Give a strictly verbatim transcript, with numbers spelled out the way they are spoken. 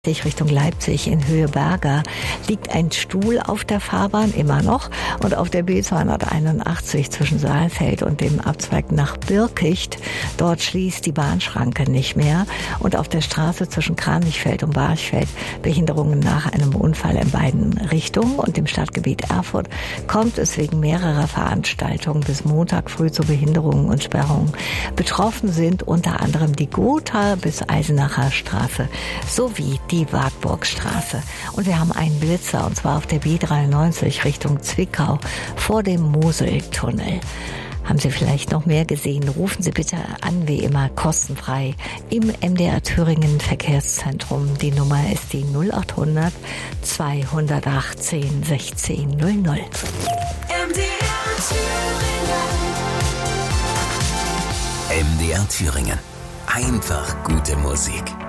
Richtung Leipzig in Höhe Berger liegt ein Stuhl auf der Fahrbahn, immer noch, und auf der B zweihunderteinundachtzig zwischen Saalfeld und dem Abzweig nach Birkicht, dort schließt die Bahnschranke nicht mehr, und auf der Straße zwischen Kranichfeld und Barchfeld Behinderungen nach einem Unfall in beiden Richtungen, und im Stadtgebiet Erfurt kommt es wegen mehrerer Veranstaltungen bis Montag früh zu Behinderungen und Sperrungen. Betroffen sind unter anderem die Gotha bis Eisenacher Straße sowie die Wartburgstraße. Und wir haben einen Blitzer, und zwar auf der B dreiundneunzig Richtung Zwickau vor dem Moseltunnel. Haben Sie vielleicht noch mehr gesehen? Rufen Sie bitte an, wie immer, kostenfrei im M D R Thüringen Verkehrszentrum. Die Nummer ist die null acht hundert zweihundertachtzehn sechzehn null null. M D R Thüringen. M D R Thüringen. Einfach gute Musik.